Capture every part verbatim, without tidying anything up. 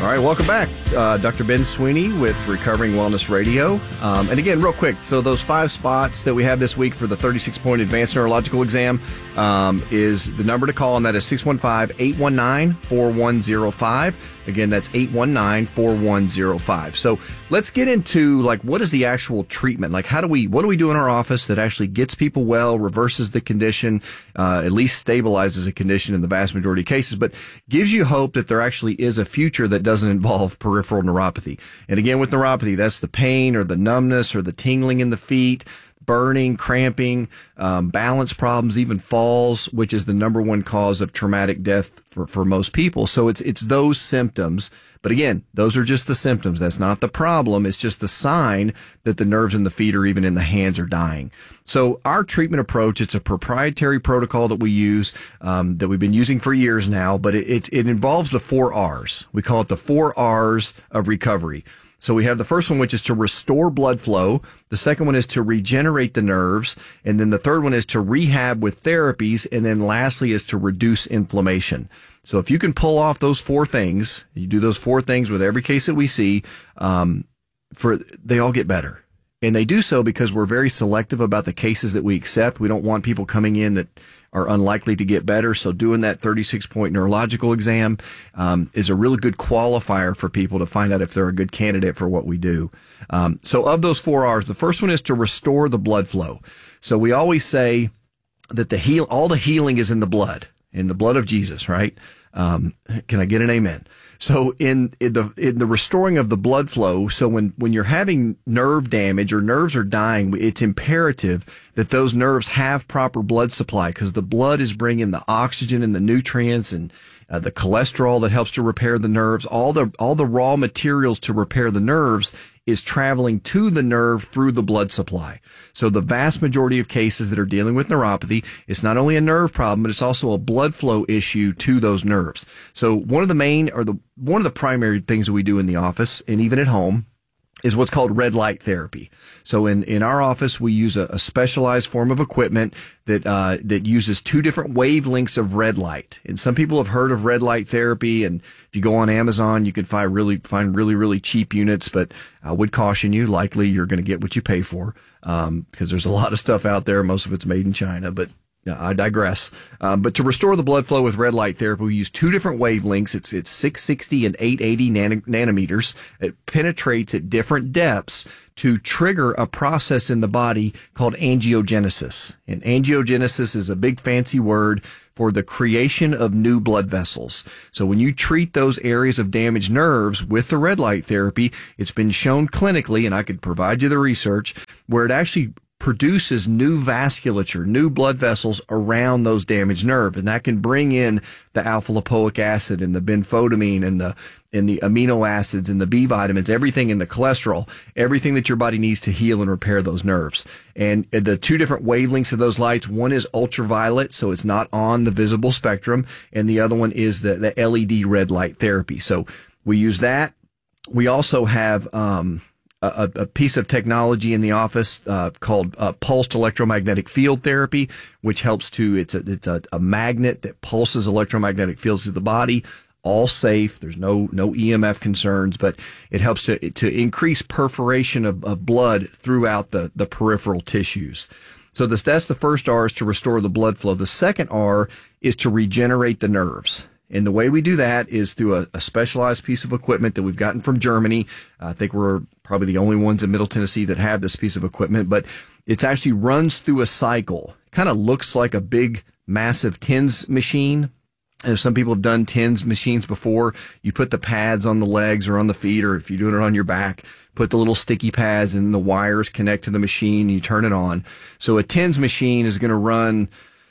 All right, welcome back. Uh, Doctor Ben Sweeney with Recovering Wellness Radio. Um, and again, real quick, so those five spots that we have this week for the thirty-six point advanced neurological exam um, is the number to call, and that is six one five, eight one nine, four one zero five. Again, that's eight one nine, four one zero five. So let's get into, like, what is the actual treatment? Like, how do we, what do we do in our office that actually gets people well, reverses the condition, uh, at least stabilizes a condition in the vast majority of cases, but gives you hope that there actually is a future that doesn't involve peripheral neuropathy. And again, with neuropathy, that's the pain or the numbness or the tingling in the feet, burning, cramping, um, balance problems, even falls, which is the number one cause of traumatic death for, for most people. So it's, it's those symptoms. But again, those are just the symptoms. That's not the problem. It's just the sign that the nerves in the feet or even in the hands are dying. So our treatment approach, it's a proprietary protocol that we use, um, that we've been using for years now, but it, it, it involves the four R's. We call it the four R's of recovery. So we have the first one, which is to restore blood flow. The second one is to regenerate the nerves. And then the third one is to rehab with therapies. And then lastly is to reduce inflammation. So if you can pull off those four things, you do those four things with every case that we see, um, for, they all get better. And they do so because we're very selective about the cases that we accept. We don't want people coming in that are unlikely to get better. So doing that thirty-six point neurological exam um, is a really good qualifier for people to find out if they're a good candidate for what we do. Um, so of those four R's, the first one is to restore the blood flow. So we always say that the heal, all the healing is in the blood, in the blood of Jesus, right? Um, can I get an amen? So in, in the in the restoring of the blood flow, so when, when you're having nerve damage or nerves are dying, it's imperative that those nerves have proper blood supply, because the blood is bringing the oxygen and the nutrients and uh, the cholesterol that helps to repair the nerves. All the all the raw materials to repair the nerves is traveling to the nerve through the blood supply. So the vast majority of cases that are dealing with neuropathy, it's not only a nerve problem, but it's also a blood flow issue to those nerves. So one of the main, or the one of the primary things that we do in the office and even at home is what's called red light therapy. So in, in our office, we use a, a specialized form of equipment that, uh, that uses two different wavelengths of red light. And some people have heard of red light therapy. And if you go on Amazon, you can find really, find really, really cheap units, but I would caution you, likely you're going to get what you pay for. Um, because there's a lot of stuff out there. Most of it's made in China, but I digress. Um, but to restore the blood flow with red light therapy, we use two different wavelengths. It's, it's six sixty and eight eighty nan- nanometers. It penetrates at different depths to trigger a process in the body called angiogenesis. And angiogenesis is a big fancy word for the creation of new blood vessels. So when you treat those areas of damaged nerves with the red light therapy, it's been shown clinically, and I could provide you the research, where it actually produces new vasculature, new blood vessels around those damaged nerve. And that can bring in the alpha lipoic acid and the benfotiamine and the, and the amino acids and the B vitamins, everything in the cholesterol, everything that your body needs to heal and repair those nerves. And the two different wavelengths of those lights, one is ultraviolet, so it's not on the visible spectrum. And the other one is the, the L E D red light therapy. So we use that. We also have, um, A, a piece of technology in the office uh, called uh, pulsed electromagnetic field therapy, which helps to, it's a, it's a, a magnet that pulses electromagnetic fields through the body, all safe. There's no, no E M F concerns, but it helps to, to increase perforation of, of blood throughout the, the peripheral tissues. So this, that's the first R, is to restore the blood flow. The second R is to regenerate the nerves. And the way we do that is through a, a specialized piece of equipment that we've gotten from Germany. I think we're probably the only ones in Middle Tennessee that have this piece of equipment, but it actually runs through a cycle. Kind of looks like a big, massive TENS machine. And some people have done TENS machines before. You put the pads on the legs or on the feet, or if you're doing it on your back, put the little sticky pads and the wires connect to the machine and you turn it on. So a TENS machine is going to run,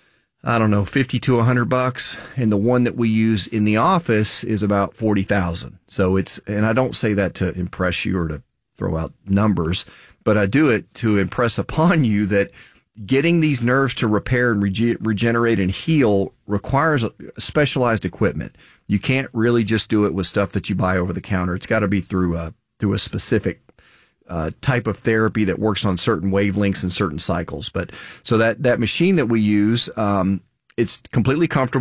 I don't know, fifty to a hundred bucks. And the one that we use in the office is about forty thousand. So it's, and I don't say that to impress you or to throw out numbers, but I do it to impress upon you that getting these nerves to repair and rege- regenerate and heal requires specialized equipment. You can't really just do it with stuff that you buy over the counter. It's got to be through a, through a specific Uh, type of therapy that works on certain wavelengths and certain cycles. But so that, that machine that we use, um, it's completely comfortable.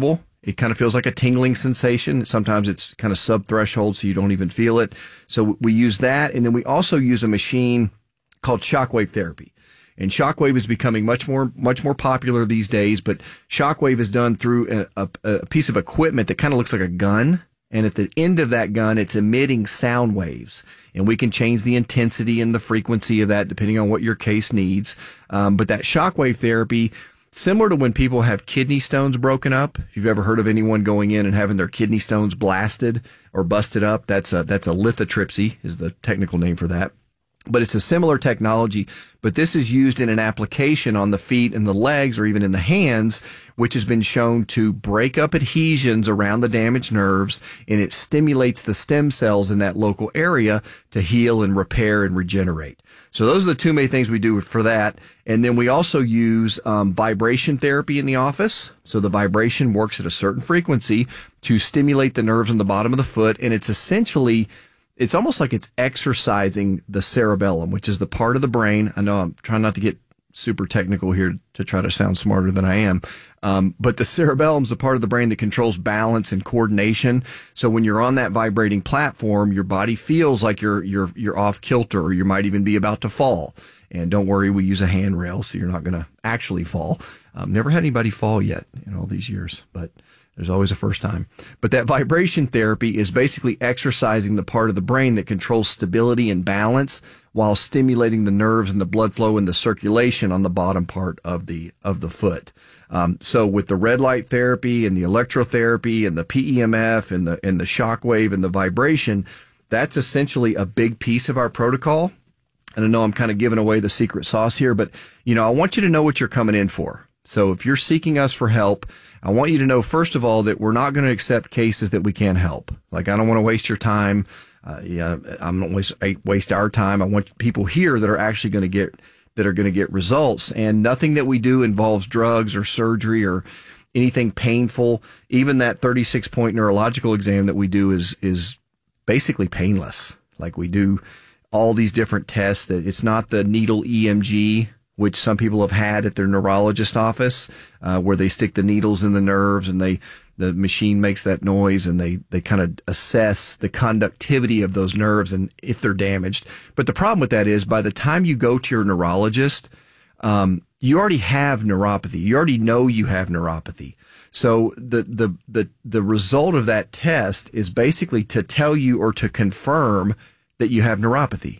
It kind of feels like a tingling sensation. Sometimes it's kind of sub-threshold, so you don't even feel it. So we use that, and then we also use a machine called shockwave therapy. And shockwave is becoming much more much more popular these days, but shockwave is done through a, a, a piece of equipment that kind of looks like a gun. And at the end of that gun, it's emitting sound waves. And we can change the intensity and the frequency of that depending on what your case needs. Um, but that shockwave therapy, similar to when people have kidney stones broken up, if you've ever heard of anyone going in and having their kidney stones blasted or busted up, that's a, that's a lithotripsy is the technical name for that. But it's a similar technology, but this is used in an application on the feet and the legs or even in the hands, which has been shown to break up adhesions around the damaged nerves, and it stimulates the stem cells in that local area to heal and repair and regenerate. So those are the two main things we do for that. And then we also use um, vibration therapy in the office. So the vibration works at a certain frequency to stimulate the nerves on the bottom of the foot, and it's essentially it's almost like it's exercising the cerebellum, which is the part of the brain. I know I'm trying not to get super technical here to try to sound smarter than I am. Um, but the cerebellum is the part of the brain that controls balance and coordination. So when you're on that vibrating platform, your body feels like you're, you're, you're off kilter, or you might even be about to fall. And don't worry, we use a handrail, so you're not going to actually fall. Um, never had anybody fall yet in all these years, but there's always a first time. But that vibration therapy is basically exercising the part of the brain that controls stability and balance while stimulating the nerves and the blood flow and the circulation on the bottom part of the of the foot. Um, so with the red light therapy and the electrotherapy and the P E M F and the and the shock wave and the vibration, that's essentially a big piece of our protocol. And I know I'm kind of giving away the secret sauce here, but you know, I want you to know what you're coming in for. So if you're seeking us for help, I want you to know, first of all, that we're not going to accept cases that we can't help. Like, I don't want to waste your time. Uh, yeah, I'm not waste, waste our time. I want people here that are actually going to get, that are going to get results. And nothing that we do involves drugs or surgery or anything painful. Even that thirty-six point neurological exam that we do is, is basically painless. Like, we do all these different tests that it's not the needle E M G, which some people have had at their neurologist office, uh, where they stick the needles in the nerves and they, the machine makes that noise and they, they kind of assess the conductivity of those nerves and if they're damaged. But the problem with that is by the time you go to your neurologist, um, you already have neuropathy. You already know you have neuropathy. So the, the, the, the result of that test is basically to tell you or to confirm that you have neuropathy.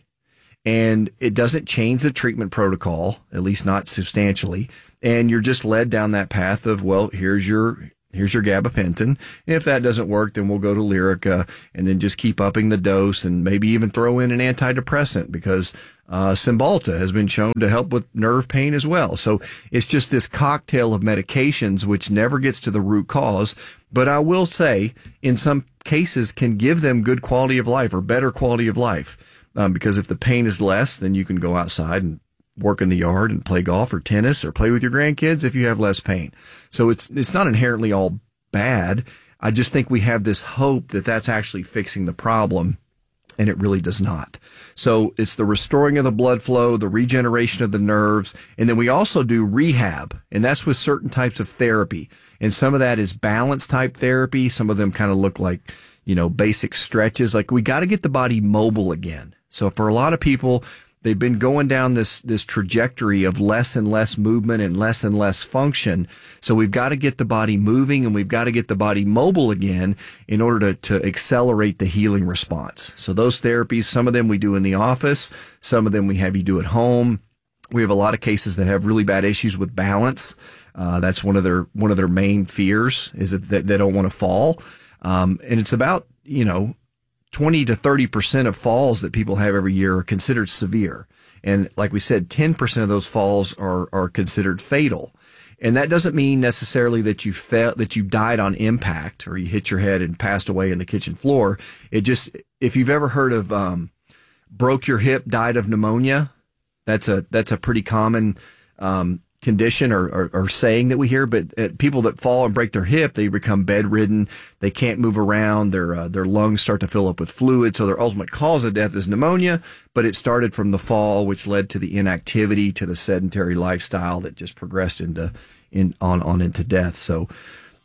And it doesn't change the treatment protocol, at least not substantially. And you're just led down that path of, well, here's your, here's your gabapentin. And if that doesn't work, then we'll go to Lyrica and then just keep upping the dose and maybe even throw in an antidepressant because, uh, Cymbalta has been shown to help with nerve pain as well. So it's just this cocktail of medications, which never gets to the root cause. But I will say in some cases can give them good quality of life or better quality of life. Um, because if the pain is less, then you can go outside and work in the yard and play golf or tennis or play with your grandkids if you have less pain. So it's it's not inherently all bad. I just think we have this hope that that's actually fixing the problem, and it really does not. So it's the restoring of the blood flow, the regeneration of the nerves, and then we also do rehab, and that's with certain types of therapy. And some of that is balance type therapy. Some of them kind of look like, you know, basic stretches. Like, we got to get the body mobile again. So for a lot of people, they've been going down this, this trajectory of less and less movement and less and less function. So we've got to get the body moving and we've got to get the body mobile again in order to, to accelerate the healing response. So those therapies, some of them we do in the office, some of them we have you do at home. We have a lot of cases that have really bad issues with balance. Uh, that's one of their, one of their main fears is that they, they don't want to fall. Um, and it's about, you know, twenty to thirty percent of falls that people have every year are considered severe. And like we said, ten percent of those falls are, are considered fatal. And that doesn't mean necessarily that you fell, that you died on impact or you hit your head and passed away in the kitchen floor. It just, if you've ever heard of, um, broke your hip, died of pneumonia, that's a, that's a pretty common, um, condition or, or, or saying that we hear, but uh, people that fall and break their hip, they become bedridden. They can't move around. Their uh, their lungs start to fill up with fluid. So their ultimate cause of death is pneumonia, but it started from the fall, which led to the inactivity, to the sedentary lifestyle that just progressed into in on on into death. So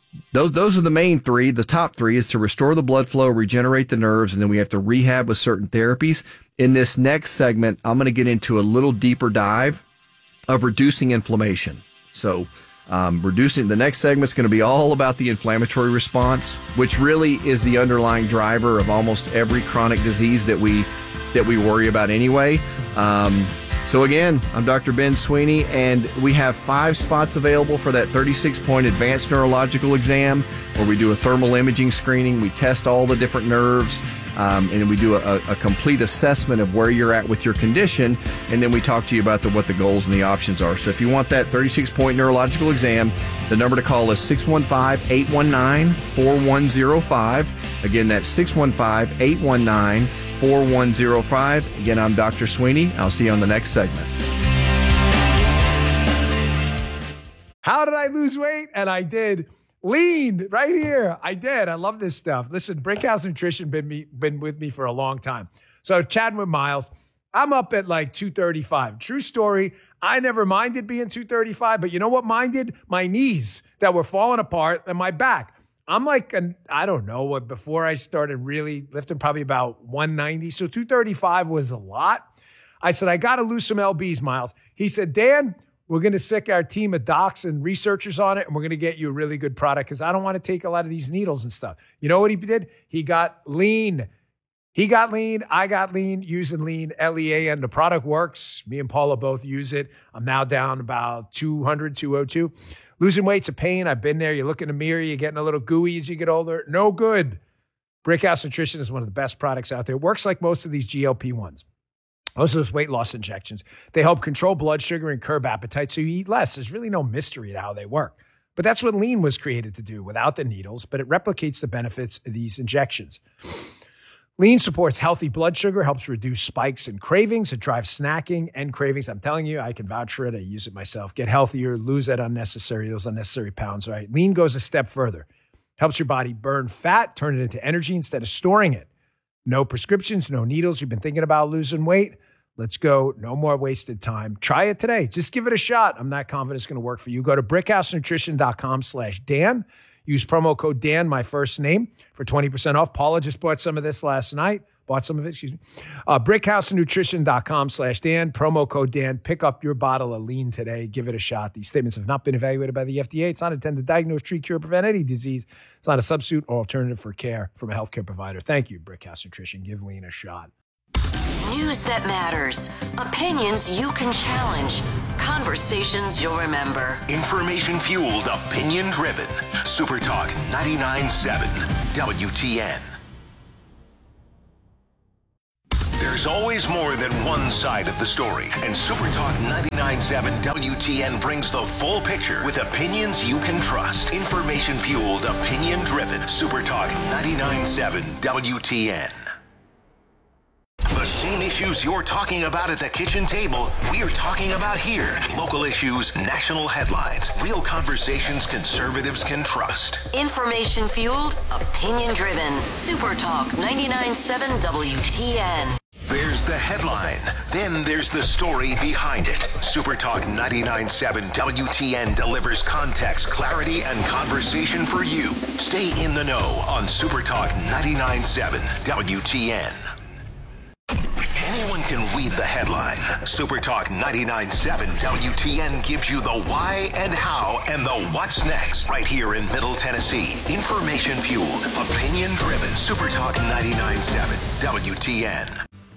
those those are the main three. The top three is to restore the blood flow, regenerate the nerves, and then we have to rehab with certain therapies. In this next segment, I'm going to get into a little deeper dive of reducing inflammation. So um, reducing the next segment is going to be all about the inflammatory response, which really is the underlying driver of almost every chronic disease that we that we worry about anyway. Um, So again, I'm Doctor Ben Sweeney, and we have five spots available for that thirty-six point advanced neurological exam where we do a thermal imaging screening. We test all the different nerves, um, and we do a, a complete assessment of where you're at with your condition, and then we talk to you about the, what the goals and the options are. So if you want that thirty-six point neurological exam, the number to call is six one five, eight one nine, four one zero five. Again, that's six one five, eight one nine, four one zero five. Again, I'm Doctor Sweeney. I'll see you on the next segment. How did I lose weight? And I did. Lean right here. I did. I love this stuff. Listen, Brickhouse Nutrition been me been with me for a long time. So chatting with Miles, I'm up at like two thirty-five. True story. I never minded being two thirty-five, but you know what minded? My knees that were falling apart and my back. I'm like, an, I don't know what, before I started really lifting, probably about one ninety. So two thirty-five was a lot. I said, I got to lose some L Bs, Miles. He said, Dan, we're going to sick our team of docs and researchers on it, and we're going to get you a really good product because I don't want to take a lot of these needles and stuff. You know what he did? He got lean. He got lean. I got lean using lean, L E A, and the product works. Me and Paula both use it. I'm now down about two hundred, two oh two. Losing weight's a pain. I've been there. You look in the mirror, you're getting a little gooey as you get older. No good. Brickhouse Nutrition is one of the best products out there. It works like most of these G L P ones. Most of those weight loss injections. They help control blood sugar and curb appetite so you eat less. There's really no mystery to how they work. But that's what lean was created to do without the needles, but it replicates the benefits of these injections. Lean supports healthy blood sugar, helps reduce spikes and cravings. It drives snacking and cravings. I'm telling you, I can vouch for it. I use it myself. Get healthier, lose that unnecessary, those unnecessary pounds, right? Lean goes a step further. Helps your body burn fat, turn it into energy instead of storing it. No prescriptions, no needles. You've been thinking about losing weight? Let's go. No more wasted time. Try it today. Just give it a shot. I'm not confident it's going to work for you. Go to brickhousenutrition.com slash Dan. Use promo code Dan, my first name, for twenty percent off. Paula just bought some of this last night. Bought some of it, excuse me. Uh, brickhousenutrition.com slash Dan. Promo code Dan. Pick up your bottle of lean today. Give it a shot. These statements have not been evaluated by the F D A. It's not intended to diagnose, treat, cure, prevent any disease. It's not a substitute or alternative for care from a healthcare provider. Thank you, Brickhouse Nutrition. Give lean a shot. News that matters. Opinions you can challenge. Conversations you'll remember. Information-fueled, opinion-driven. Super Talk ninety-nine point seven W T N. There's always more than one side of the story, and Super Talk ninety-nine point seven W T N brings the full picture with opinions you can trust. Information-fueled, opinion-driven. Super Talk ninety-nine point seven W T N. The same issues you're talking about at the kitchen table, we're talking about here. Local issues, national headlines, real conversations conservatives can trust. Information fueled, opinion driven. Super Talk ninety-nine point seven W T N. There's the headline, then there's the story behind it. Super Talk ninety-nine point seven W T N delivers context, clarity, and conversation for you. Stay in the know on Super Talk ninety-nine point seven W T N. Anyone can read the headline. Super Talk ninety-nine point seven W T N gives you the why and how and the what's next right here in Middle Tennessee. Information fueled, opinion driven. Super Talk ninety-nine point seven W T N.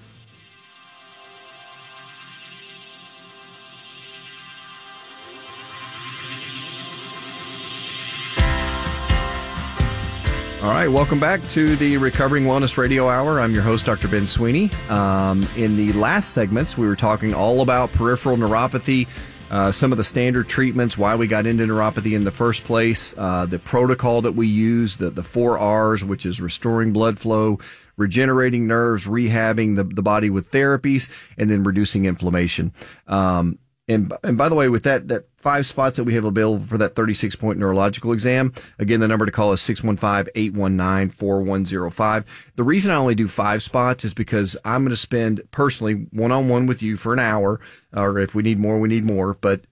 All right, welcome back to the Recovering Wellness Radio Hour. I'm your host, Doctor Ben Sweeney. Um, in the last segments, we were talking all about peripheral neuropathy, uh, some of the standard treatments, why we got into neuropathy in the first place, uh, the protocol that we use, the, the four R's, which is restoring blood flow, regenerating nerves, rehabbing the, the body with therapies, and then reducing inflammation. Um, And, and by the way, with that, that five spots that we have available for that thirty-six point neurological exam, again, the number to call is six one five, eight one nine, four one zero five. The reason I only do five spots is because I'm going to spend personally one-on-one with you for an hour, or if we need more, we need more. But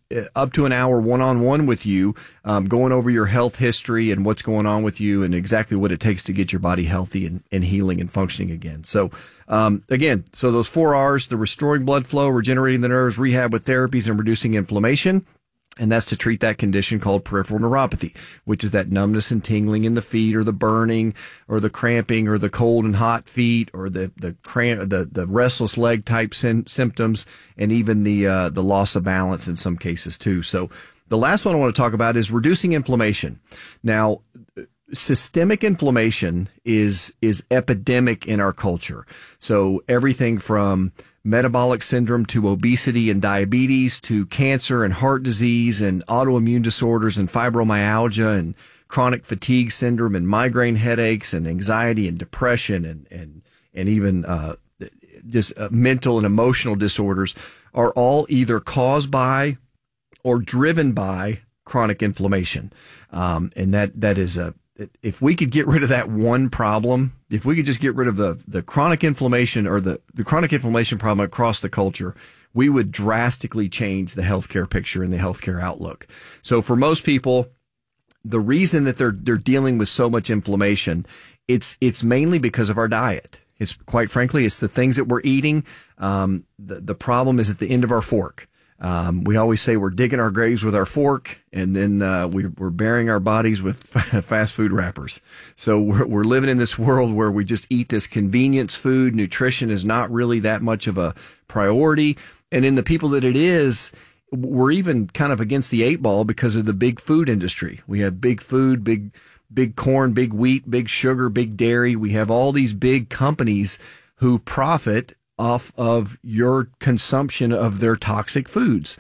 up to an hour one-on-one with you, um, going over your health history and what's going on with you and exactly what it takes to get your body healthy and, and healing and functioning again. So, um, again, so those four R's, the restoring blood flow, regenerating the nerves, rehab with therapies, and reducing inflammation. And that's to treat that condition called peripheral neuropathy, which is that numbness and tingling in the feet, or the burning, or the cramping, or the cold and hot feet, or the the cramp, the, the restless leg type sim- symptoms, and even the uh, the loss of balance in some cases too. So the last one I want to talk about is reducing inflammation. Now, systemic inflammation is is epidemic in our culture. So everything from metabolic syndrome to obesity and diabetes to cancer and heart disease and autoimmune disorders and fibromyalgia and chronic fatigue syndrome and migraine headaches and anxiety and depression and and and even uh, just uh, mental and emotional disorders are all either caused by or driven by chronic inflammation. Um, and that that is a if we could get rid of that one problem, if we could just get rid of the, the chronic inflammation or the, the chronic inflammation problem across the culture, we would drastically change the healthcare picture and the healthcare outlook. So for most people, the reason that they're they're dealing with so much inflammation, it's it's mainly because of our diet. It's quite frankly, it's the things that we're eating. Um, the, the problem is at the end of our fork. Um, we always say we're digging our graves with our fork, and then uh, we, we're burying our bodies with fast food wrappers. So we're, we're living in this world where we just eat this convenience food. Nutrition is not really that much of a priority. And in the people that it is, we're even kind of against the eight ball because of the big food industry. We have big food, big big corn, big wheat, big sugar, big dairy. We have all these big companies who profit off of your consumption of their toxic foods.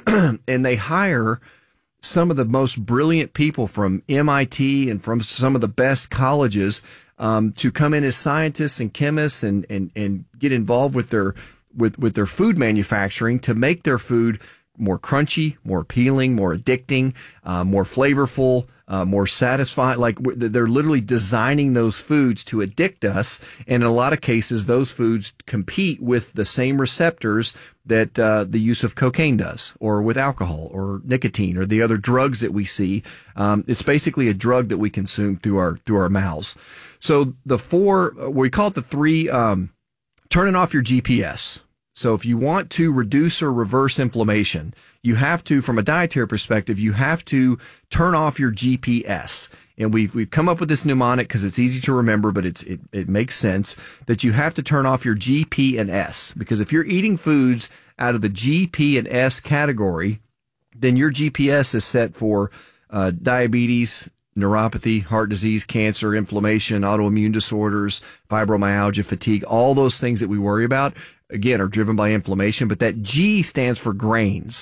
And they hire some of the most brilliant people from M I T and from some of the best colleges um, to come in as scientists and chemists and, and, and get involved with their, with, with their food manufacturing to make their food more crunchy, more appealing, more addicting, uh, more flavorful, uh, more satisfying. Like they're literally designing those foods to addict us. And in a lot of cases, those foods compete with the same receptors that uh, the use of cocaine does, or with alcohol or nicotine or the other drugs that we see. Um, it's basically a drug that we consume through our through our mouths. So the four, we call it the three, um, turning off your G P S. So if you want to reduce or reverse inflammation, you have to, from a dietary perspective, you have to turn off your G P S. And we've we've come up with this mnemonic because it's easy to remember, but it's it, it makes sense that you have to turn off your G, P, and S. Because if you're eating foods out of the G, P, and S category, then your G P S is set for uh, diabetes, neuropathy, heart disease, cancer, inflammation, autoimmune disorders, fibromyalgia, fatigue, all those things that we worry about, again, are driven by inflammation. But that G stands for grains.